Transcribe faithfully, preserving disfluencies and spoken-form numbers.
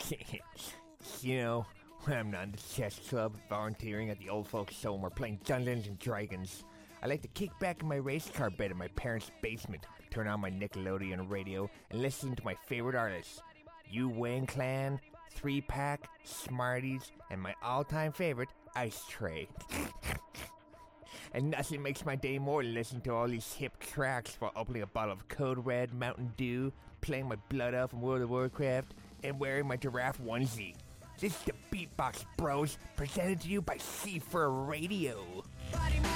You know, when I'm not in the chess club, volunteering at the old folks' home, or playing Dungeons and Dragons, I like to kick back in my race car bed in my parents' basement, turn on my Nickelodeon radio, and listen to my favorite artists, Wu-Wang Clan, three pack, Smarties, and my all-time favorite, Ice Tray. And nothing makes my day more than listening to all these hip tracks while opening a bottle of Code Red Mountain Dew, playing my Blood Elf from World of Warcraft, and wearing my giraffe onesie. This is the Beatbox Bros, presented to you by C four Radio. Body